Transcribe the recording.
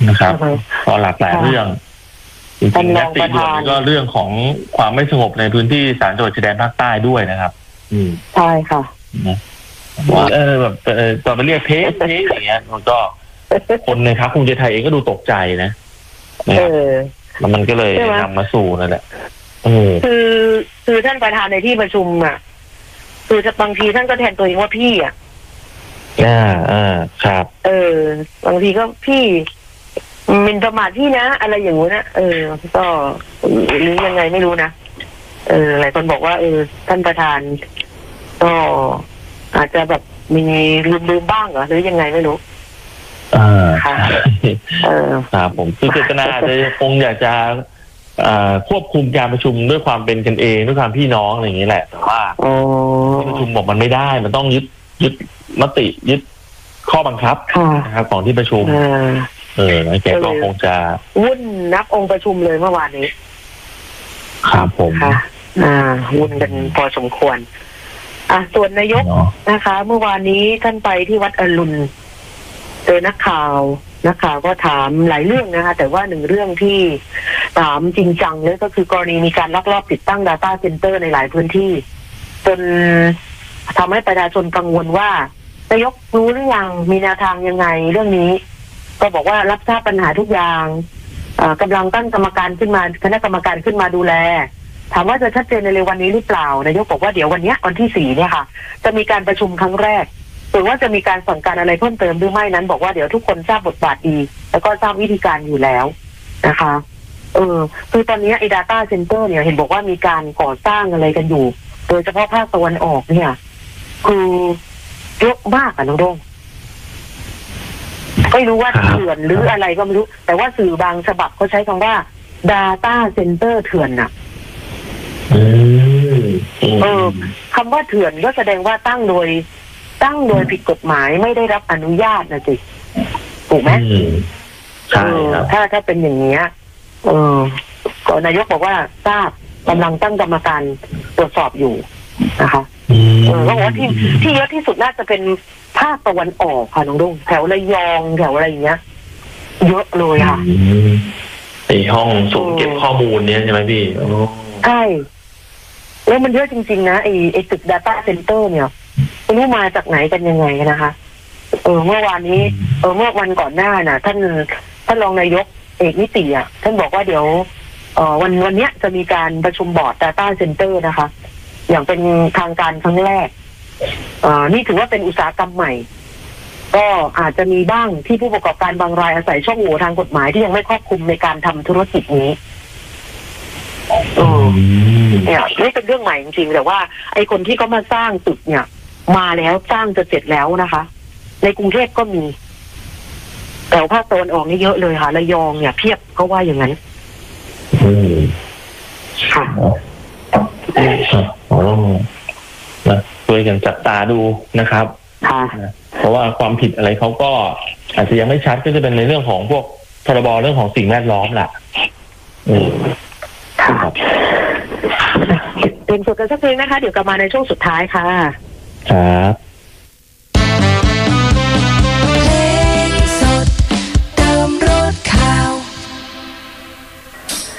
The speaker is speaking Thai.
นะครับก็หลากหลายเรื่องจริงๆและตีด่วนก็เรื่องของความไม่สงบในพื้นที่3จังหวัดชายแดนภาคใต้ด้วยนะครับใช่ค่ะว่าแบบตอนไปเรียกเทสอย่างเงี้ยมันก็คนในพรรคภูมิใจไทยเองก็ดูตกใจนะมันก็เลยนำมาสู่นั่นแหละคือท่านประธานในที่ประชุมอ่ะคือบางทีท่านก็แทนตัวเองว่าพี่อ่ะครับบางทีก็พี่มินประมาทพี่นะอะไรอย่างงู้นนะก็หรือยังไงไม่รู้นะหลายคนบอกว่าท่านประธานก็อาจจะแบบมีลืมบ้างเหรอหรือยังไงไม่รู้ครับผมคือเจตนาจะคงอยากจะควบคุมการประชุมด้วยความเป็นกันเองด้วยความพี่น้องอะไรอย่างนี้แหละแต่ว่าที่ประชุมบอกมันไม่ได้มันต้องยึดมติยึดข้อบังคับนะครับของที่ประชุมแล้วแกก็คงจะวุ่นนับองค์ประชุมเลยเมื่อวานนี้ครับผมวุ่นกันพอสมควรส่วนนายกนะคะเมื่อวานนี้ท่านไปที่วัดอรุณเจอนักข่าวก็ถามหลายเรื่องนะคะแต่ว่าหนึ่งเรื่องที่ถามจริงจังเลยก็คือกรณีมีการลักลอบติดตั้ง Data Center ในหลายพื้นที่จนทำให้ประชาชนกังวลว่านายกรู้หรือยังมีแนวทางยังไงเรื่องนี้ก็บอกว่ารับทราบปัญหาทุกอย่างกำลังตั้งกรรมการขึ้นมาคณะกรรมการขึ้นมาดูแลถามว่าจะชัดเจนในเร็ววันนี้หรือเปล่านายกบอกว่าเดี๋ยววันนี้วันที่4เนี่ยค่ะจะมีการประชุมครั้งแรกหรือว่าจะมีการสั่งการอะไรเพิ่มเติมหรือไม่นั้นบอกว่าเดี๋ยวทุกคนทราบบทบาทดีแล้วก็ทราบวิธีการอยู่แล้วนะคะคือตอนนี้ไอ้ Data Center เนี่ยเห็นบอกว่ามีการก่อสร้างอะไรกันอยู่โดยเฉพาะภาคตะวันออกเนี่ยคือเยอะมากน้องดงไม่รู้ว่าเถื่อนหรืออะไรก็ไม่รู้แต่ว่าสื่อบางฉบับเขาใช้คำว่า Data Center เถื่อนน่ะคำว่าเถื่อนก็แสดงว่าตั้งโดยผิดกฎหมายไม่ได้รับอนุญาตนะสิถูกไหมถ้าเป็นอย่างนี้ก็นายกบอกว่าทราบกำลังตั้งกรรมการตรวจสอบอยู่นะคะก็บอกว่าที่เยอะที่สุดน่าจะเป็นภาคตะวันออกค่ะน้องดุ้งแถวระยองแถวอะไรอย่างเงี้ยเยอะเลยค่ะไอห้องสูงเก็บข้อมูลเนี้ยใช่ไหมพี่ใช่แล้วมันเยอะจริงๆนะไอตึก Data Center เนี่ยไม่รู้มาจากไหนกันยังไงนะคะเมื่อวานนี้เมื่อวันก่อนหน้าน่ะท่านรองนายกเอกนิติท่านบอกว่าเดี๋ยววันเนี้ยจะมีการประชุมบอร์ด Data Center นะคะอย่างเป็นทางการครั้งแรกนี่ถือว่าเป็นอุตสาหกรรมใหม่ก็อาจจะมีบ้างที่ผู้ประกอบการบางรายอาศัยช่องโหว่ทางกฎหมายที่ยังไม่ครอบคลุมในการทำธุรกิจนี้เนี่ยนี่เป็นเรื่องใหม่จริงๆแต่ว่าไอ้คนที่เขามาสร้างตึกเนี่ยมาแล้วสร้างจะเสร็จแล้วนะคะในกรุงเทพก็มีแต่ภาคตะวันออกนี่เยอะเลยค่ะระยองเนี่ยเพียบเขาว่าอย่างนั้นค่ะต้องช่วยกันจับตาดูนะครับเพราะว่าความผิดอะไรเขาก็อาจจะยังไม่ชัดก็จะเป็นในเรื่องของพวกพรบเรื่องของสิ่งแวดล้อมแหละเป็นส่วนกันสักเพลงนะคะเดี๋ยวกลับมาในช่วงสุดท้ายค่ะครับ